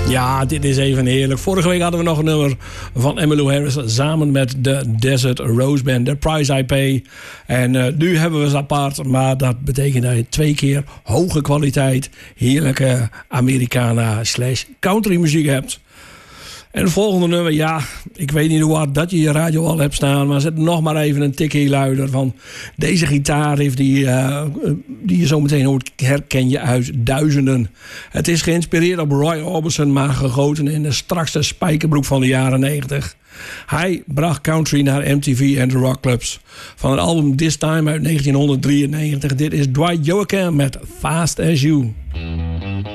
Ja, dit is even heerlijk. Vorige week hadden we nog een nummer van Emmylou Harris samen met de Desert Rose Band, The Price I Pay. En nu hebben we ze apart, maar dat betekent dat je 2 keer hoge kwaliteit, heerlijke Americana/country muziek hebt. En het volgende nummer, ja, ik weet niet hoe hard dat je je radio al hebt staan, maar zet nog maar even een tikje luider van deze gitaarriff die je zo meteen hoort, herken je uit duizenden. Het is geïnspireerd op Roy Orbison, maar gegoten in de strakste spijkerbroek van de jaren 90. Hij bracht country naar MTV en de rockclubs. Van het album This Time uit 1993. Dit is Dwight Yoakam met Fast As You.